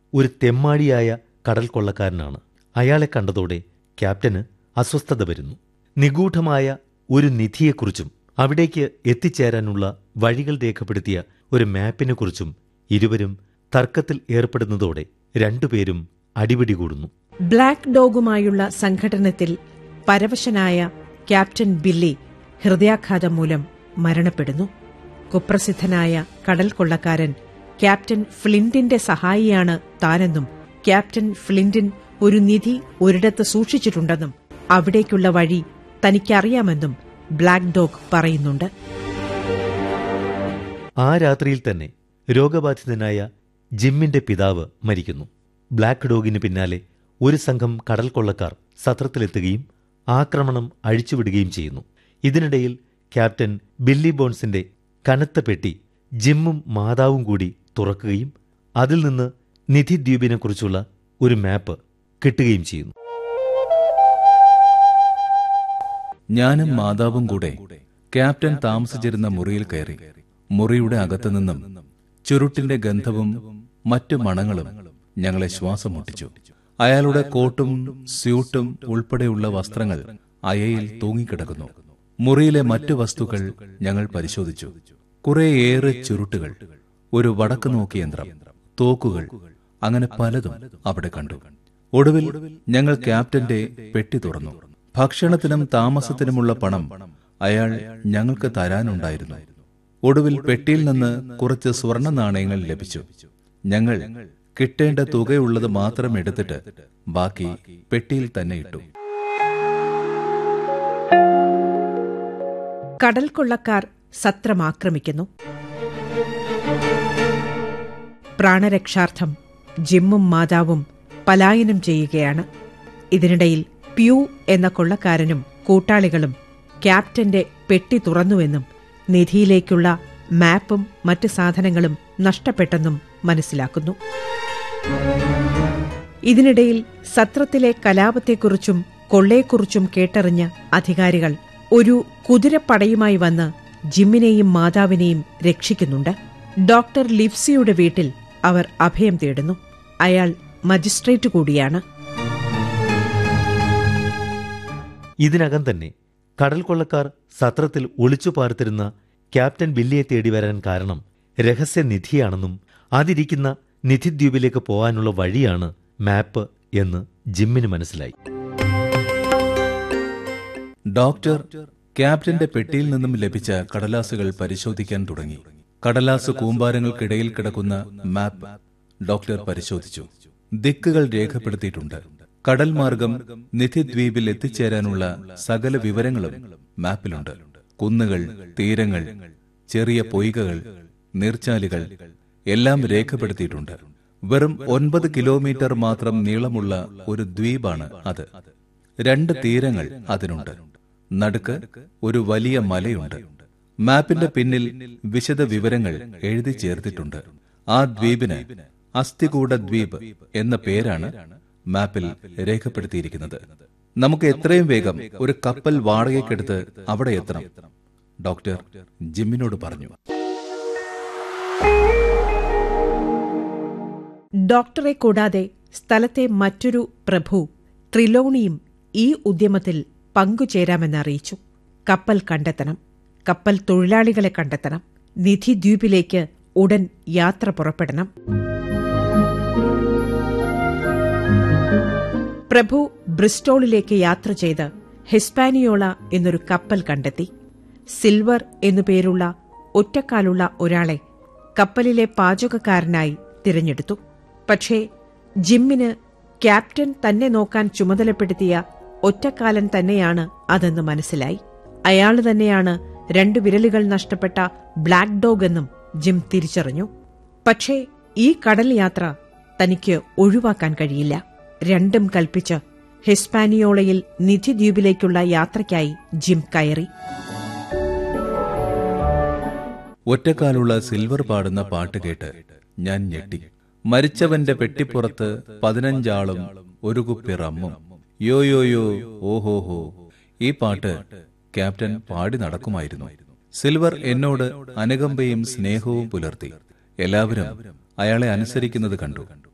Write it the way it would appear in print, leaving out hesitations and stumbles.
ഒരു തെമ്മാടിയായ കടൽ കൊള്ളക്കാരനാണ്. അയാളെ കണ്ടതോടെ ക്യാപ്റ്റന് അസ്വസ്ഥത വരുന്നു. നിഗൂഢമായ ഒരു നിധിയെക്കുറിച്ചും അവിടേക്ക് എത്തിച്ചേരാനുള്ള വഴികൾ രേഖപ്പെടുത്തിയ ഒരു മാപ്പിനെക്കുറിച്ചും ഇരുവരും തർക്കത്തിൽ ഏർപ്പെടുന്നതോടെ രണ്ടുപേരും അടിപിടി കൂടുന്നു. ബ്ലാക്ക് ഡോഗുമായുള്ള സംഘട്ടനത്തിൽ പരവശനായ ക്യാപ്റ്റൻ ബില്ലി ഹൃദയാഘാതം മൂലം മരണപ്പെടുന്നു. കുപ്രസിദ്ധനായ കടൽ കൊള്ളക്കാരൻ ക്യാപ്റ്റൻ ഫ്ലിന്റിന്റെ സഹായിയാണ് താനെന്നും ക്യാപ്റ്റൻ ഫ്ലിന്റിൻ ഒരു നിധി ഒരിടത്ത് സൂക്ഷിച്ചിട്ടുണ്ടെന്നും അവിടേക്കുള്ള വഴി തനിക്കറിയാമെന്നും ബ്ലാക്ക് ഡോഗ് പറയുന്നുണ്ട്. ആ രാത്രിയിൽ തന്നെ രോഗബാധിതനായ ജിമ്മിന്റെ പിതാവ് മരിക്കുന്നു. ബ്ലാക്ക് ഡോഗിന് പിന്നാലെ ഒരു സംഘം കടൽ കൊള്ളക്കാർ സത്രത്തിലെത്തുകയും ആക്രമണം അഴിച്ചുവിടുകയും ചെയ്യുന്നു. ഇതിനിടയിൽ ക്യാപ്റ്റൻ ബില്ലി ബോൺസിന്റെ കനത്ത പെട്ടി ജിമ്മും മാതാവും കൂടി തുറക്കുകയും അതിൽ നിന്ന് നിധിദ്വീപിനെക്കുറിച്ചുള്ള ഒരു മാപ്പ് കിട്ടുകയും ചെയ്യുന്നു. ഞാനും മാതാവും കൂടെ ക്യാപ്റ്റൻ താമസിച്ചിരുന്ന മുറിയിൽ കയറി. മുറിയുടെ അകത്തുനിന്നും ചുരുട്ടിന്റെ ഗന്ധവും മറ്റു മണങ്ങളും ഞങ്ങളെ ശ്വാസം മുട്ടിച്ചു. അയാളുടെ കോട്ടും സ്യൂട്ടും ഉൾപ്പെടെയുള്ള വസ്ത്രങ്ങൾ അയയിൽ തൂങ്ങിക്കിടക്കുന്നു. മുറിയിലെ മറ്റു വസ്തുക്കൾ ഞങ്ങൾ പരിശോധിച്ചു. കുറേയേറെ ചുരുട്ടുകൾ, ഒരു വടക്ക് നോക്കി യന്ത്രം, തോക്കുകൾ, അങ്ങനെ പലതും അവിടെ കണ്ടു. ഒടുവിൽ ഞങ്ങൾ ക്യാപ്റ്റന്റെ പെട്ടി തുറന്നു. ഭക്ഷണത്തിനും താമസത്തിനുമുള്ള പണം അയാൾ ഞങ്ങൾക്ക് തരാനുണ്ടായിരുന്നു. ഒടുവിൽ പെട്ടിയിൽ നിന്ന് കുറച്ച് സ്വർണ്ണ നാണയങ്ങൾ ലഭിച്ചു. ഞങ്ങൾ കിട്ടേണ്ട തുകയുള്ളത് മാത്രം എടുത്തിട്ട് ബാക്കി പെട്ടിയിൽ തന്നെ ഇട്ടു. കടൽ കൊള്ളക്കാർ സത്രമാക്രമിക്കുന്നു. പ്രാണരക്ഷാർത്ഥം ജിമ്മും മാതാവും പലായനം ചെയ്യുകയാണ്. ഇതിനിടയിൽ പ്യൂ എന്ന കൊള്ളക്കാരനും കൂട്ടാളികളും ക്യാപ്റ്റന്റെ പെട്ടി തുറന്നുവെന്നും നിധിയിലേക്കുള്ള മാപ്പും മറ്റ് സാധനങ്ങളും നഷ്ടപ്പെട്ടെന്നും മനസ്സിലാക്കുന്നു. ഇതിനിടയിൽ സത്രത്തിലെ കലാപത്തെക്കുറിച്ചും കൊള്ളയെക്കുറിച്ചും കേട്ടറിഞ്ഞ അധികാരികൾ ഒരു കുതിരപ്പടയുമായി വന്ന് ജിമ്മിനെയും മാതാവിനെയും രക്ഷിക്കുന്നുണ്ട്. ഡോക്ടർ ലിവ്സിയുടെ വീട്ടിൽ അവർ അഭയം തേടുന്നു. അയാൾ മജിസ്ട്രേറ്റ് കൂടിയാണ്. ഇതിനകം തന്നെ കടൽ കൊള്ളക്കാർ സത്രത്തിൽ ഒളിച്ചു പാർത്തിരുന്ന ക്യാപ്റ്റൻ ബില്ലിയെ തേടി വരാൻ കാരണം രഹസ്യനിധിയാണെന്നും അതിരിക്കുന്ന നിധിദ്വീപിലേക്ക് പോകാനുള്ള വഴിയാണ് മാപ്പ് എന്ന് ജിമ്മിന് മനസ്സിലായി. ഡോക്ടർ ക്യാപ്റ്റന്റെ പെട്ടിയിൽ നിന്നും ലഭിച്ച കടലാസുകൾ പരിശോധിക്കാൻ തുടങ്ങി. കടലാസ് കൂമ്പാരങ്ങൾക്കിടയിൽ കിടക്കുന്ന മാപ്പ് ഡോക്ടർ പരിശോധിച്ചു. ദിക്കുകൾ രേഖപ്പെടുത്തിയിട്ടുണ്ട്. കടൽ മാർഗം നിധിദ്വീപിൽ എത്തിച്ചേരാനുള്ള സകല വിവരങ്ങളും മാപ്പിലുണ്ട്. കുന്നുകൾ, തീരങ്ങൾ, ചെറിയ പൊയ്കകൾ, നീർച്ചാലുകൾ എല്ലാം രേഖപ്പെടുത്തിയിട്ടുണ്ട്. വെറും 9 കിലോമീറ്റർ മാത്രം നീളമുള്ള ഒരു ദ്വീപാണ് അത്. 2 തീരങ്ങൾ അതിനുണ്ട്. നടുക്ക് ഒരു വലിയ മലയുണ്ട്. മാപ്പിന്റെ പിന്നിൽ വിശദ വിവരങ്ങൾ എഴുതി ചേർത്തിട്ടുണ്ട്. ആ ദ്വീപിന് അസ്ഥികൂട ദ്വീപ് എന്ന പേരാണ് മാപ്പിൽ രേഖപ്പെടുത്തിയിരിക്കുന്നത്. നമുക്ക് എത്രയും വേഗം ഒരു കപ്പൽ വാടകയ്ക്കെടുത്ത് അവിടെ എത്തണം, ഡോക്ടർ ജിമ്മിനോട് പറഞ്ഞു. ഡോക്ടറെ കൂടാതെ സ്ഥലത്തെ മറ്റൊരു പ്രഭു ട്രിലോണിയും ഈ ഉദ്യമത്തിൽ പങ്കുചേരാമെന്നറിയിച്ചു. കപ്പൽ കണ്ടെത്തണം, കപ്പൽ തൊഴിലാളികളെ കണ്ടെത്തണം, നിധിദ്വീപിലേക്ക് ഉടൻ യാത്ര പുറപ്പെടണം. പ്രഭു ബ്രിസ്റ്റോളിലേക്ക് യാത്ര ചെയ്ത് ഹിസ്പാനിയോള എന്നൊരു കപ്പൽ കണ്ടെത്തി. സിൽവർ എന്നുപേരുള്ള ഒറ്റക്കാലുള്ള ഒരാളെ കപ്പലിലെ പാചകക്കാരനായി തിരഞ്ഞെടുത്തു. പക്ഷേ ജിമ്മിന് ക്യാപ്റ്റൻ തന്നെ നോക്കാൻ ചുമതലപ്പെടുത്തിയ ഒറ്റക്കാലൻ തന്നെയാണ് അതെന്ന് മനസ്സിലായി. അയാള് തന്നെയാണ് 2 വിരലുകൾ നഷ്ടപ്പെട്ട ബ്ലാക്ക് ഡോഗ് എന്നും ജിം തിരിച്ചറിഞ്ഞു. പക്ഷേ ഈ കടൽ യാത്ര തനിക്ക് ഒഴിവാക്കാൻ കഴിയില്ല. രണ്ടും കൽപ്പിച്ച് ഹിസ്പാനിയോളയിൽ നിധിദ്വീപിലേക്കുള്ള യാത്രയ്ക്കായി ജിം കയറി. ഒറ്റക്കാലുള്ള സിൽവർ പാടുന്ന പാട്ട് കേട്ട് ഞാൻ ഞെട്ടി. മരിച്ചവന്റെ പെട്ടിപ്പുറത്ത് 15 ആളും ഒരു കുപ്പി റമ്മും, യോ യോ യോ ഓഹോഹോ. ഈ പാട്ട് ക്യാപ്റ്റൻ പാടി നടക്കുമായിരുന്നു. സിൽവർ എന്നോട് അനുകമ്പയും സ്നേഹവും പുലർത്തി. എല്ലാവരും അയാളെ അനുസരിക്കുന്നത് കണ്ടു.